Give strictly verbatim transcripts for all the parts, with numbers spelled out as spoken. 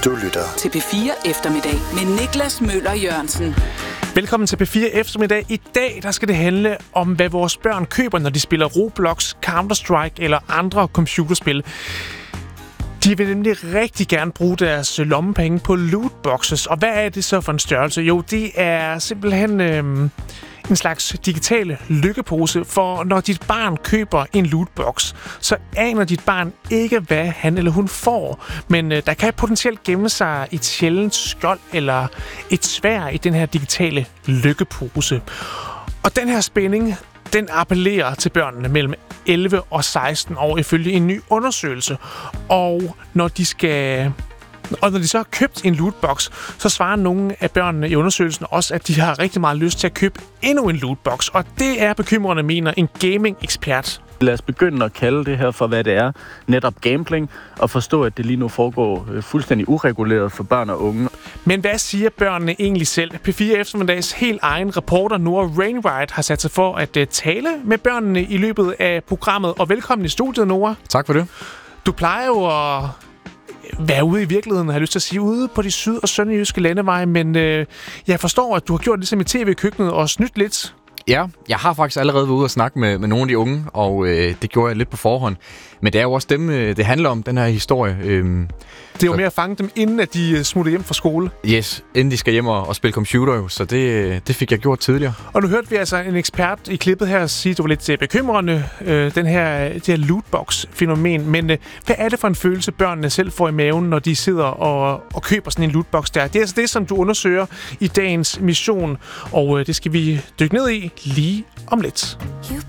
Du lytter til P fire Eftermiddag med Niklas Møller Jørgensen. Velkommen til P fire Eftermiddag. I dag der skal det handle om, hvad vores børn køber, når de spiller Roblox, Counter-Strike eller andre computerspil. De vil nemlig rigtig gerne bruge deres lommepenge på lootboxes. Og hvad er det så for en størrelse? Jo, det er simpelthen øhm, en slags digitale lykkepose. For når dit barn køber en lootbox, så aner dit barn ikke, hvad han eller hun får. Men øh, der kan potentielt gemme sig et sjældent skjold eller et sværd i den her digitale lykkepose. Og den her spænding, den appellerer til børnene mellem elleve og seksten år ifølge en ny undersøgelse. Og når de skal... Og når de så har købt en lootbox, så svarer nogle af børnene i undersøgelsen også, at de har rigtig meget lyst til at købe endnu en lootbox. Og det er bekymrende, mener en gaming-ekspert. Lad os begynde at kalde det her for, hvad det er, netop gambling, og forstå, at det lige nu foregår fuldstændig ureguleret for børn og unge. Men hvad siger børnene egentlig selv? P fire Eftermiddags helt egen reporter Nora Rainwright har sat sig for at tale med børnene i løbet af programmet. Og velkommen i studiet, Nora. Tak for det. Du plejer jo at være ude i virkeligheden, har jeg lyst til at sige, ude på de syd- og sønderjyske landeveje, men øh, jeg forstår, at du har gjort det som i tv-køkkenet og snydt lidt. Ja, jeg har faktisk allerede været ude og snakke med, med nogle af de unge, og øh, det gjorde jeg lidt på forhånd. Men det er jo også dem, øh, det handler om, den her historie. Øh, det er jo mere at fange dem, inden at de smutter hjem fra skole. Yes, inden de skal hjem og, og spille computer jo, så det, det fik jeg gjort tidligere. Og nu hørte vi altså en ekspert i klippet her sige, at det var lidt bekymrende, øh, den her, det her lootbox-fænomen. Men øh, hvad er det for en følelse, børnene selv får i maven, når de sidder og, og køber sådan en lootbox der? Det er altså det, som du undersøger i dagens mission, og øh, det skal vi dykke ned i lige om lidt.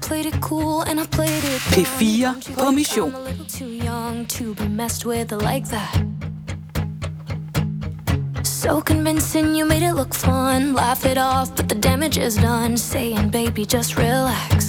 P fire på mission. So convincing, you made it look fun. Laugh it off, but the damage is done. Saying, baby, just relax.